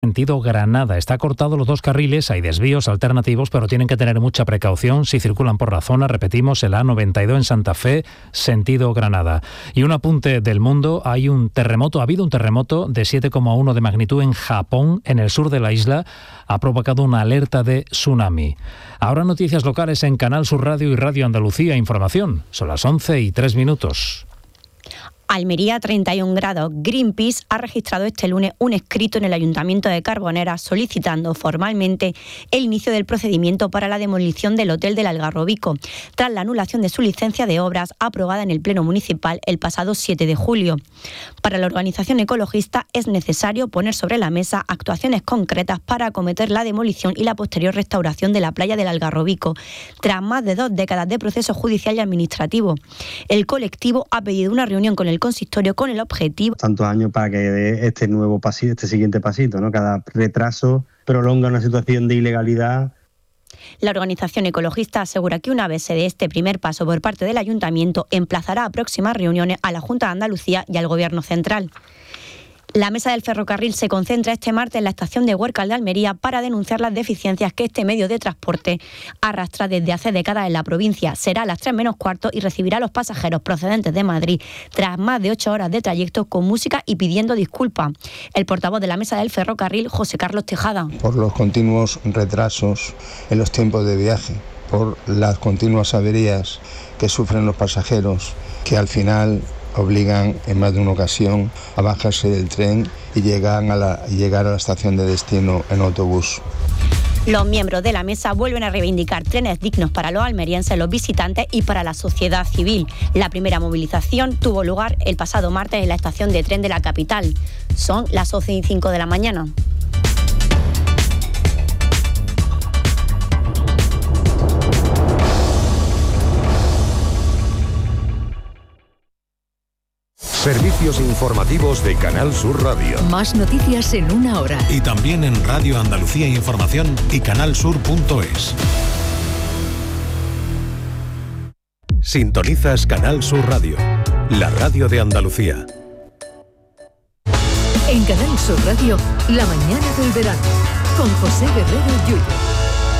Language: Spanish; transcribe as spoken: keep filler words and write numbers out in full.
Sentido Granada. Está cortado los dos carriles, hay desvíos alternativos, pero tienen que tener mucha precaución si circulan por la zona. Repetimos, el A noventa y dos en Santa Fe, sentido Granada. Y un apunte del mundo, hay un terremoto, ha habido un terremoto de siete coma uno de magnitud en Japón, en el sur de la isla. Ha provocado una alerta de tsunami. Ahora noticias locales en Canal Sur Radio y Radio Andalucía Información. Son las once y tres minutos. Almería, treinta y un grados. Greenpeace ha registrado este lunes un escrito en el Ayuntamiento de Carbonera solicitando formalmente el inicio del procedimiento para la demolición del Hotel del Algarrobico, tras la anulación de su licencia de obras aprobada en el Pleno Municipal el pasado siete de julio. Para la organización ecologista es necesario poner sobre la mesa actuaciones concretas para acometer la demolición y la posterior restauración de la playa del Algarrobico, tras más de dos décadas de proceso judicial y administrativo. El colectivo ha pedido una reunión con el consistorio con el objetivo. Tantos años para que dé este nuevo pasito, este siguiente pasito, ¿no? Cada retraso prolonga una situación de ilegalidad. La organización ecologista asegura que una vez se dé este primer paso por parte del Ayuntamiento, emplazará a próximas reuniones a la Junta de Andalucía y al Gobierno Central. La Mesa del Ferrocarril se concentra este martes en la estación de Huércal de Almería para denunciar las deficiencias que este medio de transporte arrastra desde hace décadas en la provincia. Será a las tres menos cuarto y recibirá a los pasajeros procedentes de Madrid tras más de ocho horas de trayecto con música y pidiendo disculpas. El portavoz de la Mesa del Ferrocarril, José Carlos Tejada. Por los continuos retrasos en los tiempos de viaje, por las continuas averías que sufren los pasajeros, que al final obligan en más de una ocasión a bajarse del tren y llegan a la, llegar a la estación de destino en autobús. Los miembros de la mesa vuelven a reivindicar trenes dignos para los almerienses, los visitantes y para la sociedad civil. La primera movilización tuvo lugar el pasado martes en la estación de tren de la capital. Son las once y cinco de la mañana. Servicios informativos de Canal Sur Radio. Más noticias en una hora. Y también en Radio Andalucía Información y canalsur punto es. Sintonizas Canal Sur Radio, la radio de Andalucía. En Canal Sur Radio, la mañana del verano, con José Guerrero Yuyo.